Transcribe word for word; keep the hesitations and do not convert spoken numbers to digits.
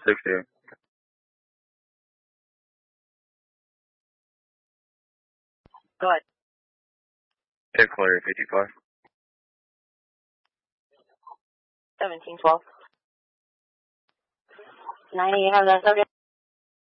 sixty. Go ahead. Take clear fifty-five. seventeen twelve. ninety, you have that subject?